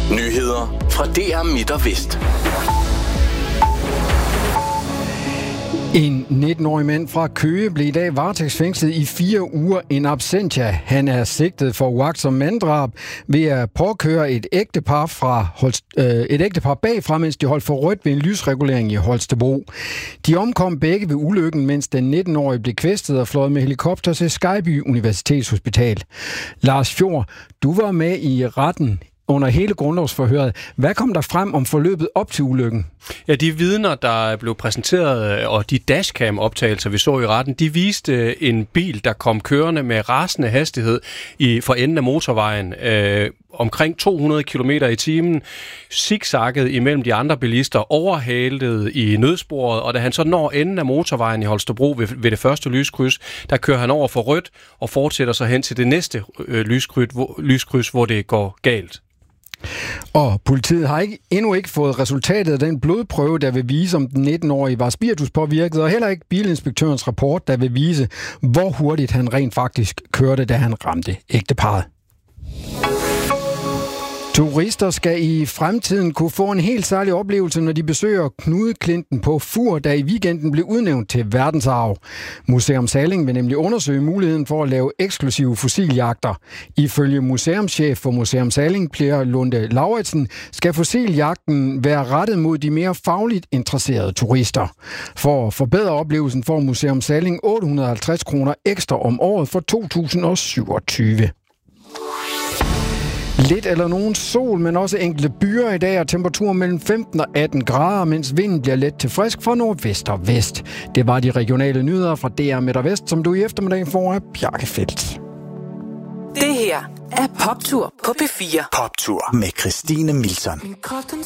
Nyheder fra DR Midt og Vest. En 19-årig mand fra Køge blev i dag varetægtsfængslet i 4 uger in absentia. Han er sigtet for uagtsom manddrab ved at påkøre et ægtepar bagfra, mens de holdt for rødt ved en lysregulering i Holstebro. De omkom begge ved ulykken, mens den 19-årige blev kvæstet og fløjet med helikopter til Skejby Universitetshospital. Lars Fjord, du var med i retten under hele grundlovsforhøret. Hvad kom der frem om forløbet op til ulykken? Ja, de vidner, der blev præsenteret, og de dashcam-optagelser, vi så i retten, de viste en bil, der kom kørende med rasende hastighed for enden af motorvejen. Omkring 200 km i timen, zigzagget imellem de andre bilister, overhalet i nødsporet, og da han så når enden af motorvejen i Holstebro ved det første lyskryds, der kører han over for rødt og fortsætter så hen til det næste lyskryds, hvor det går galt. Og politiet har endnu ikke fået resultatet af den blodprøve, der vil vise, om den 19-årige var spirituspåvirket, og heller ikke bilinspektørens rapport, der vil vise, hvor hurtigt han rent faktisk kørte, da han ramte ægteparret. Turister skal i fremtiden kunne få en helt særlig oplevelse, når de besøger Knudeklinten på Fur, der i weekenden blev udnævnt til verdensarv. Museum Salling vil nemlig undersøge muligheden for at lave eksklusive fossiljagter. Ifølge museumschef for Museum Salling, Per Lunde Lauritsen, skal fossiljagten være rettet mod de mere fagligt interesserede turister. For at forbedre oplevelsen får Museum Salling 850 kroner ekstra om året for 2027. Lidt eller nogen sol, men også enkelte byer i dag, og temperaturer mellem 15 og 18 grader, mens vinden bliver let til frisk fra nordvest og vest. Det var de regionale nyheder fra DR Midt og Vest, som du i eftermiddag får af Bjarkefeldt. Det her er Poptur på P4. Poptur med Christine Milson. Min kraften